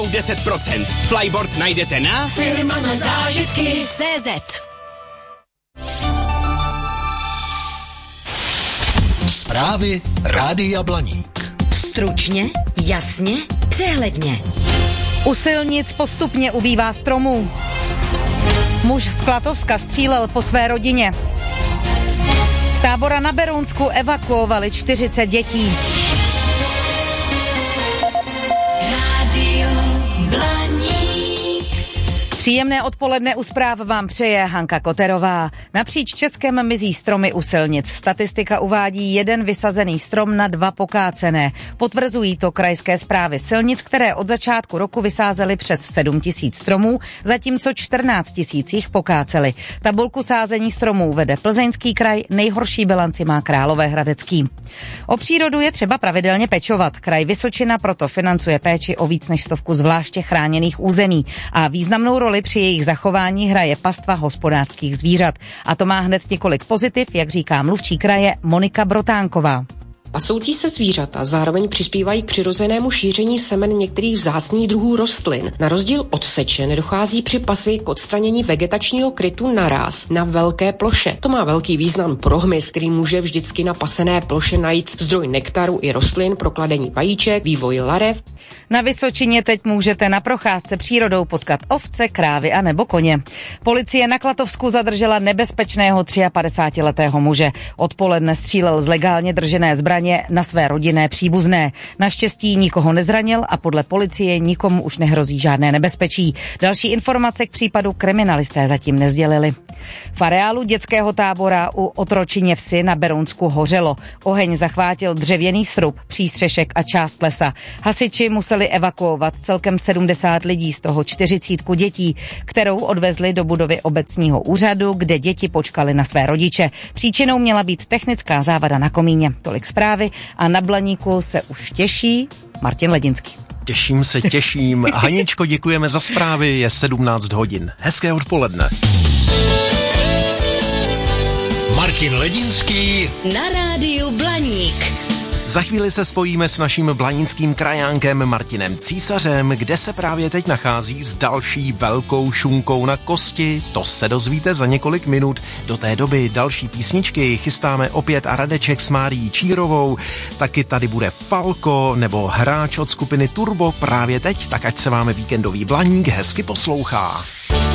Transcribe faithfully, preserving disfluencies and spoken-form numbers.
deset procent. Flyboard najdete na Firma na zážitky tečka cé zet. Zprávy Rádia Blaník. Stručně, jasně, přehledně. U silnic postupně ubývá stromů. Muž z Klatovska střílel po své rodině. Z tábora na Berounsku evakuovali čtyřicet dětí. Rádio Blaník. Příjemné odpoledne u zpráv vám přeje Hanka Koterová. Napříč Českem mizí stromy u silnic. Statistika uvádí jeden vysazený strom na dva pokácené. Potvrzují to krajské správy silnic, které od začátku roku vysázely přes sedm tisíc stromů, zatímco čtrnáct tisíc jich pokáceli. Tabulku sázení stromů vede Plzeňský kraj, nejhorší bilanci má Královéhradecký. O přírodu je třeba pravidelně pečovat. Kraj Vysočina proto financuje péči o víc než stovku zvláště chráněných území a významnou roli při jejich zachování hraje pastva hospodářských zvířat. A to má hned několik pozitiv, jak říká mluvčí kraje Monika Brotánková. Pasoucí se zvířata zároveň přispívají k přirozenému šíření semen některých vzácných druhů rostlin. Na rozdíl od seče nedochází při pasi k odstranění vegetačního krytu naráz na velké ploše. To má velký význam pro hmyz, který může vždycky na pasené ploše najít zdroj nektaru i rostlin pro kladení vajíček, vývoj larev. Na Vysočině teď můžete na procházce přírodou potkat ovce, krávy a nebo koně. Policie na Klatovsku zadržela nebezpečného padesátitříletého muže. Odpoledne střílel z legálně držené zbraně na své rodinné příbuzné. Naštěstí nikoho nezranil a podle policie nikomu už nehrozí žádné nebezpečí. Další informace k případu kriminalisté zatím nezdělili. V areálu dětského tábora u Otročině vsi na Berounsku hořelo. Oheň zachvátil dřevěný srub, přístřešek a část lesa. Hasiči museli evakuovat celkem sedmdesát lidí, z toho čtyřicítku dětí, kterou odvezli do budovy obecního úřadu, kde děti počkaly na své rodiče. Příčinou měla být technická závada na komíně. Tolik zprávy a na Blaníku se už těší Martin Ledinský. Těším se, těším. Haničko, děkujeme za zprávy, je sedmnáct hodin. Hezké odpoledne. Martin Ledinský Na rádiu Blaník. Za chvíli se spojíme s naším blaníckým krajánkem Martinem Císařem, kde se právě teď nachází s další velkou šunkou na kosti. To se dozvíte za několik minut. Do té doby další písničky chystáme opět a Radeček s Márií Čírovou. Taky tady bude Falko nebo hráč od skupiny Turbo právě teď, tak ať se vám víkendový Blaník hezky poslouchá.